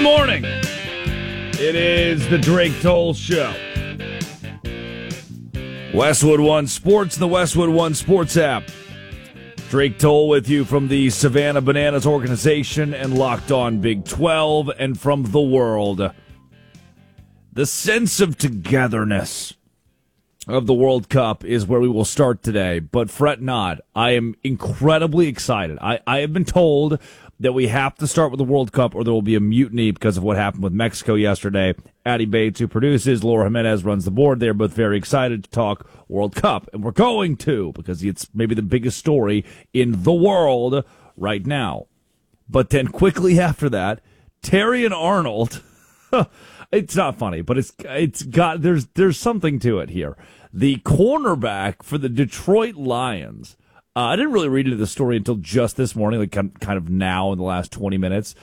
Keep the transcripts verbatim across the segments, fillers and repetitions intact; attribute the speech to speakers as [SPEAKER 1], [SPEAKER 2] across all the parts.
[SPEAKER 1] morning. It is the Drake Toll Show. Westwood One Sports, the Westwood One Sports app. Drake Toll with you from the Savannah Bananas organization and Locked On Big twelve and from the world. The sense of togetherness of the World Cup is where we will start today, but fret not. I am incredibly excited. I, I have been told that we have to start with the World Cup or there will be a mutiny because of what happened with Mexico yesterday. Addie Bates, who produces, Laura Jimenez runs the board. They're both very excited to talk World Cup, and we're going to because it's maybe the biggest story in the world right now. But then quickly after that, Terry and Arnold, it's not funny, but it's it's got there's there's something to it here. The cornerback for the Detroit Lions, Uh, I didn't really read into the story until just this morning, like kind of now in the last twenty minutes.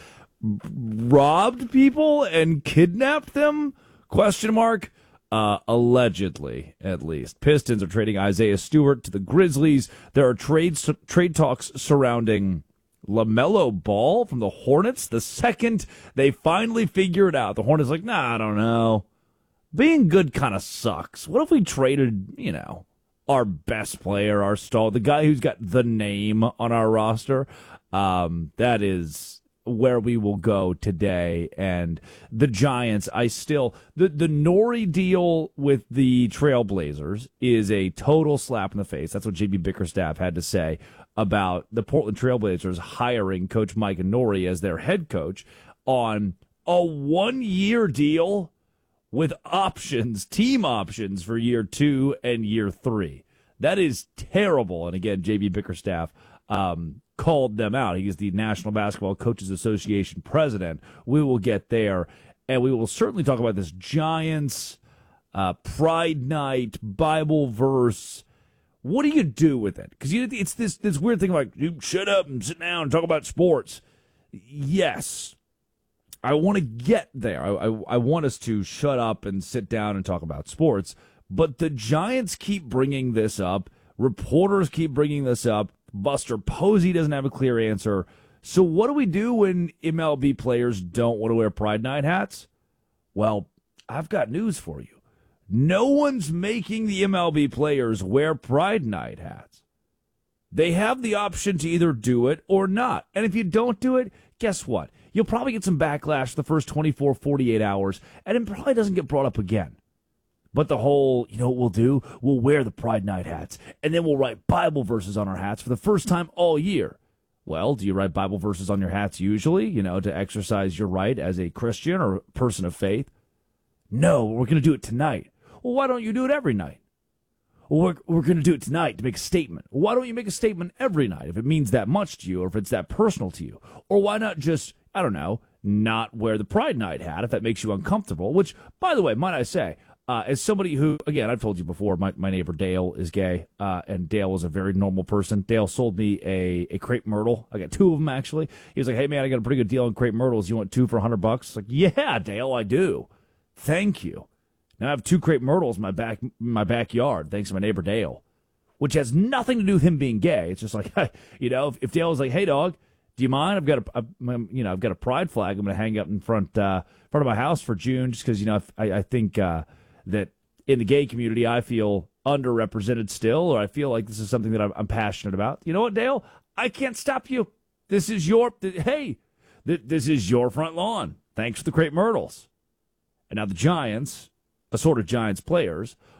[SPEAKER 1] Robbed people and kidnapped them? Question mark. Uh, allegedly, at least. Pistons are trading Isaiah Stewart to the Grizzlies. There are trade trade talks surrounding LaMelo Ball from the Hornets. The second they finally figure it out, the Hornets are like, nah, I don't know. Being good kind of sucks. What if we traded, you know, our best player, our star, the guy who's got the name on our roster? Um, that is where we will go today. And the Giants, I still, the, the Nori deal with the Trailblazers is a total slap in the face. That's what J B Bickerstaff had to say about the Portland Trailblazers hiring Coach Mike Nori as their head coach on a one-year deal with options, team options for year two and year three. That is terrible. And again, J B Bickerstaff um, called them out. He is the National Basketball Coaches Association president. We will get there, and we will certainly talk about this Giants uh, Pride Night Bible verse. What do you do with it? Because it's this this weird thing like, you shut up and sit down and talk about sports. Yes. I want to get there. I, I, I want us to shut up and sit down and talk about sports. But the Giants keep bringing this up. Reporters keep bringing this up. Buster Posey doesn't have a clear answer. So what do we do when M L B players don't want to wear Pride Night hats? Well, I've got news for you. No one's making the M L B players wear Pride Night hats. They have the option to either do it or not. And if you don't do it, guess what? You'll probably get some backlash the first twenty-four, forty-eight hours, and it probably doesn't get brought up again. But the whole, you know what we'll do? We'll wear the Pride Night hats, and then we'll write Bible verses on our hats for the first time all year. Well, do you write Bible verses on your hats usually, you know, to exercise your right as a Christian or a person of faith? No, we're going to do it tonight. Well, why don't you do it every night? Well, we're, we're going to do it tonight to make a statement. Why don't you make a statement every night if it means that much to you or if it's that personal to you? Or why not just, I don't know, not wear the Pride Night hat if that makes you uncomfortable? Which, by the way, might I say, uh, as somebody who, again, I've told you before, my, my neighbor Dale is gay, uh, and Dale is a very normal person. Dale sold me a, a crepe myrtle. I got two of them, actually. He was like, hey, man, I got a pretty good deal on crepe myrtles. You want two for one hundred bucks? Like, yeah, Dale, I do. Thank you. Now I have two crepe myrtles in my back, my backyard, thanks to my neighbor Dale, which has nothing to do with him being gay. It's just like, you know, if, if Dale was like, "Hey, dog, do you mind? I've got a, a you know, I've got a pride flag. I'm going to hang up in front, uh, front of my house for June, just because you know, I, I think uh, that in the gay community, I feel underrepresented still, or I feel like this is something that I'm, I'm passionate about. You know what, Dale? I can't stop you. This is your, th- hey, th- this is your front lawn. Thanks for the crepe myrtles." And now the Giants, assorted Giants players,